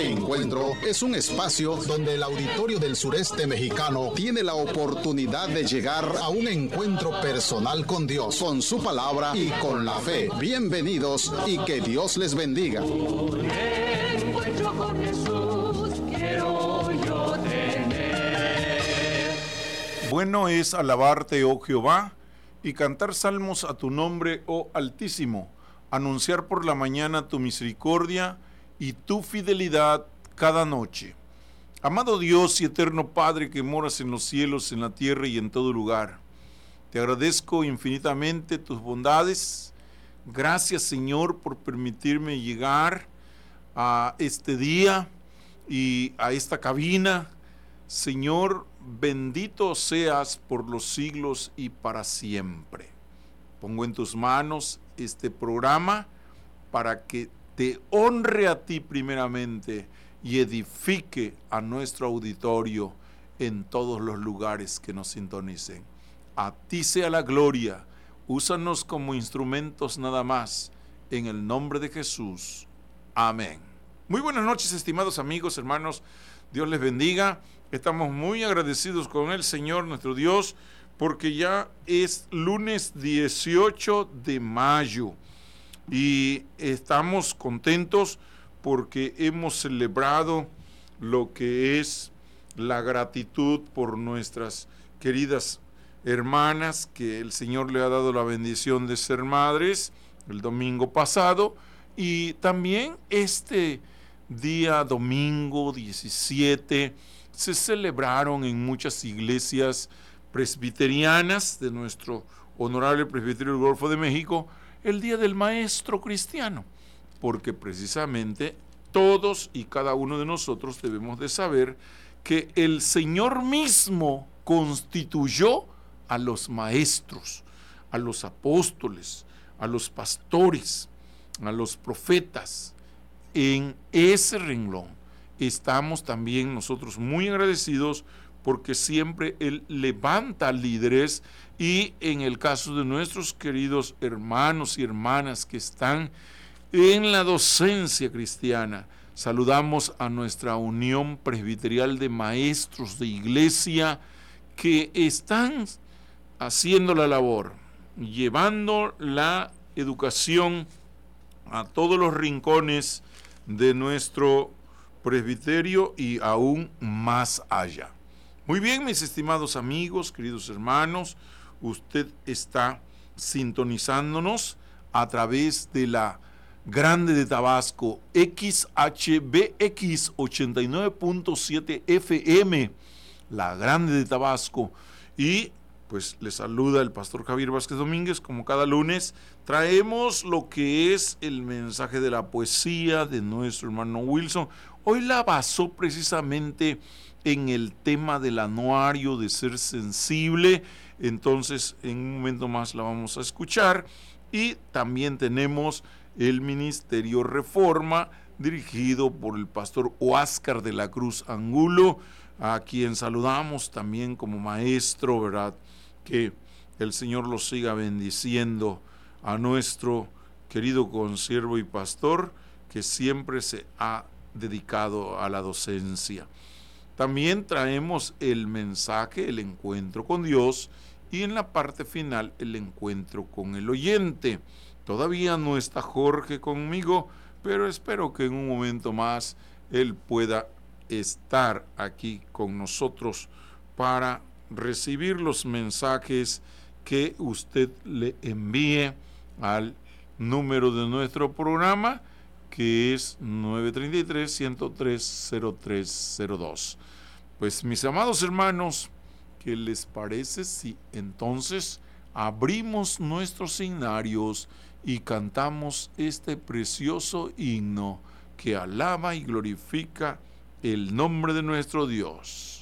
Encuentro es un espacio donde el auditorio del sureste mexicano tiene la oportunidad de llegar a un encuentro personal con Dios, con su palabra y con la fe. Bienvenidos y que Dios les bendiga. Encuentro con Jesús quiero yo tener. Bueno es alabarte, oh Jehová, y cantar salmos a tu nombre, oh Altísimo, anunciar por la mañana tu misericordia y tu fidelidad cada noche. Amado Dios y eterno Padre que moras en los cielos, en la tierra y en todo lugar, te agradezco infinitamente tus bondades. Gracias, Señor, por permitirme llegar a este día y a esta cabina. Señor, bendito seas por los siglos y para siempre. Pongo en tus manos este programa para que te honre a ti primeramente y edifique a nuestro auditorio en todos los lugares que nos sintonicen. A ti sea la gloria. Úsanos como instrumentos nada más. En el nombre de Jesús. Amén. Muy buenas noches, estimados amigos, hermanos. Dios les bendiga. Estamos muy agradecidos con el Señor, nuestro Dios, porque ya es lunes 18 de mayo y estamos contentos porque hemos celebrado lo que es la gratitud por nuestras queridas hermanas que el Señor le ha dado la bendición de ser madres el domingo pasado, y también este día domingo 17 se celebraron en muchas iglesias presbiterianas de nuestro honorable presbiterio del Golfo de México el Día del Maestro Cristiano, porque precisamente todos y cada uno de nosotros debemos de saber que el Señor mismo constituyó a los maestros, a los apóstoles, a los pastores, a los profetas. En ese renglón estamos también nosotros muy agradecidos porque siempre Él levanta líderes, y en el caso de nuestros queridos hermanos y hermanas que están en la docencia cristiana, saludamos a nuestra Unión Presbiterial de Maestros de Iglesia que están haciendo la labor, llevando la educación a todos los rincones de nuestro presbiterio y aún más allá. Muy bien, mis estimados amigos, queridos hermanos, usted está sintonizándonos a través de la Grande de Tabasco, XHBX 89.7 FM, la Grande de Tabasco, y pues le saluda el pastor Javier Vázquez Domínguez. Como cada lunes traemos lo que es el mensaje de la poesía de nuestro hermano Wilson. Hoy la basó precisamente en el tema del anuario de ser sensible, entonces en un momento más la vamos a escuchar. Y también tenemos el Ministerio Reforma, dirigido por el pastor Óscar de la Cruz Angulo, a quien saludamos también como maestro, ¿verdad? Que el Señor los siga bendiciendo, a nuestro querido consiervo y pastor que siempre se ha dedicado a la docencia. También traemos el mensaje, el encuentro con Dios, y en la parte final el encuentro con el oyente. Todavía no está Jorge conmigo, pero espero que en un momento más él pueda estar aquí con nosotros para recibir los mensajes que usted le envíe al número de nuestro programa, que es 933-103-0302. Pues mis amados hermanos, ¿qué les parece si entonces abrimos nuestros signarios y cantamos este precioso himno que alaba y glorifica el nombre de nuestro Dios?